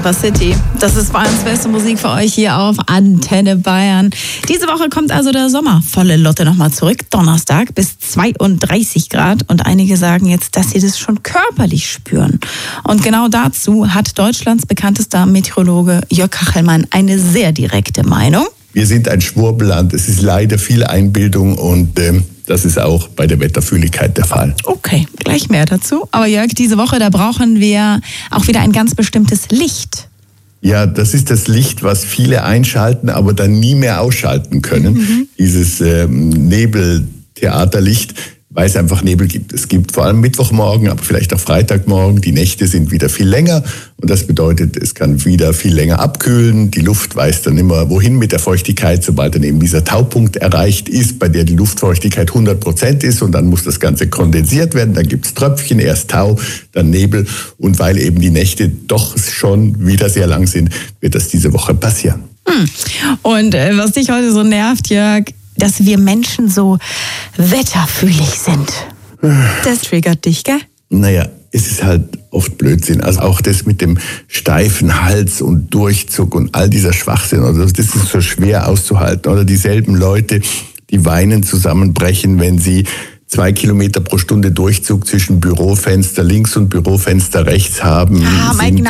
Camper City. Das ist Bayerns beste Musik für euch hier auf Antenne Bayern. Diese Woche kommt also der Sommer volle Lotte nochmal zurück. Donnerstag bis 32 Grad. Und einige sagen jetzt, dass sie das schon körperlich spüren. Und genau dazu hat Deutschlands bekanntester Meteorologe Jörg Kachelmann eine sehr direkte Meinung. Wir sind ein Schwurbelland. Es ist leider viel Einbildung und das ist auch bei der Wetterfühligkeit der Fall. Okay, gleich mehr dazu. Aber Jörg, diese Woche, da brauchen wir auch wieder ein ganz bestimmtes Licht. Ja, das ist das Licht, was viele einschalten, aber dann nie mehr ausschalten können. Dieses Nebeltheaterlicht, weil es einfach Nebel gibt. Es gibt vor allem Mittwochmorgen, aber vielleicht auch Freitagmorgen. Die Nächte sind wieder viel länger und das bedeutet, es kann wieder viel länger abkühlen. Die Luft weiß dann immer, wohin mit der Feuchtigkeit, sobald dann eben dieser Taupunkt erreicht ist, bei der die Luftfeuchtigkeit 100% ist und dann muss das Ganze kondensiert werden. Dann gibt's Tröpfchen, erst Tau, dann Nebel und weil eben die Nächte doch schon wieder sehr lang sind, wird das diese Woche passieren. Und was dich heute so nervt, Jörg, dass wir Menschen so wetterfühlig sind. Das triggert dich, gell? Naja, es ist halt oft Blödsinn. Also auch das mit dem steifen Hals und Durchzug und all dieser Schwachsinn. Also das ist so schwer auszuhalten. Oder dieselben Leute, die weinen, zusammenbrechen, wenn sie 2 Kilometer pro Stunde Durchzug zwischen Bürofenster links und Bürofenster rechts haben, sind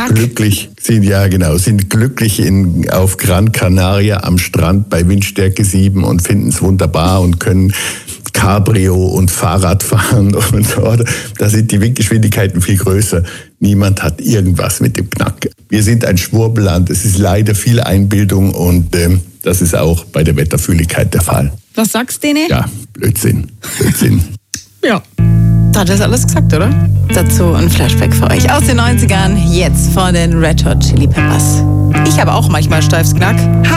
glücklich auf Gran Canaria am Strand bei Windstärke 7 und finden es wunderbar und können Cabrio und Fahrrad fahren und so. Da sind die Windgeschwindigkeiten viel größer. Niemand hat irgendwas mit dem Knack. Wir sind ein Schwurbelland. Es ist leider viel Einbildung und das ist auch bei der Wetterfühligkeit der Fall. Was sagst du denen? Ja, Blödsinn. Ja. Da hat das alles gesagt, oder? Dazu ein Flashback für euch aus den 90ern, jetzt von den Red Hot Chili Peppers. Ich habe auch manchmal steifes Knack.